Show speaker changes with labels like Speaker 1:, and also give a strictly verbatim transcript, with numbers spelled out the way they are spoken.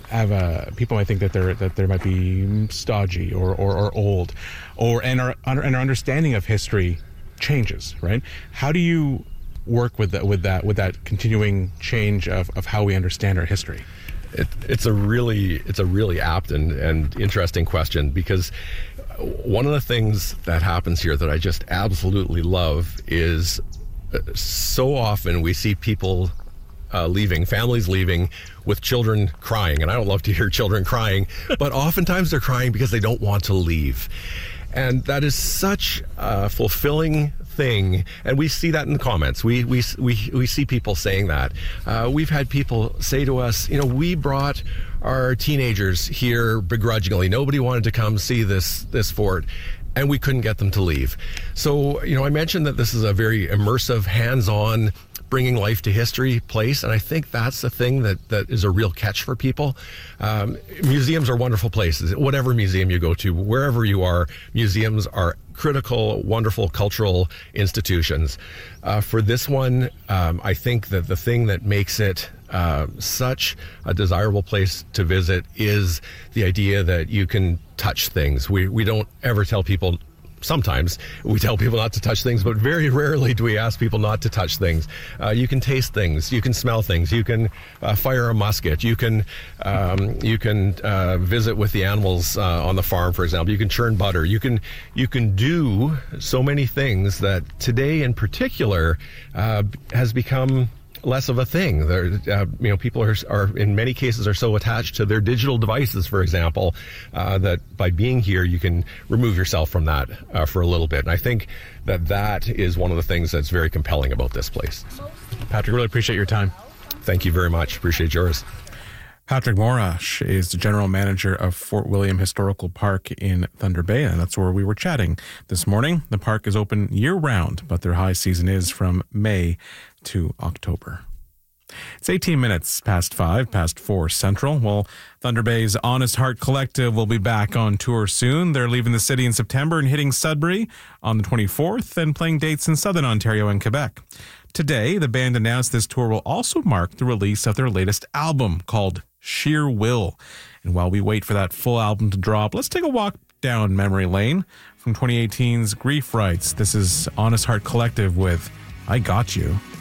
Speaker 1: have a people might think that they're that they might be stodgy or, or, or old, or and our and our understanding of history changes, right? How do you work with that with that with that continuing change of, of how we understand our history?
Speaker 2: It, it's a really it's a really apt and, and interesting question, because one of the things that happens here that I just absolutely love is so often we see people uh, leaving, families leaving with children crying. And I don't love to hear children crying, but oftentimes they're crying because they don't want to leave. And that is such a fulfilling thing. And we see that in the comments. We we we, we see people saying that. Uh, we've had people say to us, you know, we brought our teenagers here begrudgingly. Nobody wanted to come see this this fort, and we couldn't get them to leave. So, you know, I mentioned that this is a very immersive, hands-on, bringing life to history place, and I think that's the thing that, that is a real catch for people. Um, museums are wonderful places. Whatever museum you go to, wherever you are, museums are critical, wonderful cultural institutions. Uh, for this one, um, I think that the thing that makes it uh, such a desirable place to visit is the idea that you can touch things. We we don't ever tell people. Sometimes we tell people not to touch things, but very rarely do we ask people not to touch things. Uh, you can taste things, you can smell things, you can uh, fire a musket, you can um, you can uh, visit with the animals uh, on the farm, for example. You can churn butter. You can you can do so many things that today, in particular, uh, has become less of a thing. There, uh, you know, people are, are in many cases are so attached to their digital devices, for example, uh, that by being here, you can remove yourself from that uh, for a little bit. And I think that that is one of the things that's very compelling about this place.
Speaker 1: Patrick, really appreciate your time.
Speaker 2: Thank you very much. Appreciate yours.
Speaker 1: Patrick Morash is the general manager of Fort William Historical Park in Thunder Bay, and that's where we were chatting this morning. The park is open year-round, but their high season is from May to October. It's eighteen minutes past five, past four Central. Well, Thunder Bay's Honest Heart Collective will be back on tour soon. They're leaving the city in September and hitting Sudbury on the twenty-fourth and playing dates in Southern Ontario and Quebec. Today, the band announced this tour will also mark the release of their latest album called Sheer Will. And while we wait for that full album to drop, let's take a walk down memory lane from twenty eighteen's Grief Rights. This is Honest Heart Collective with I Got You.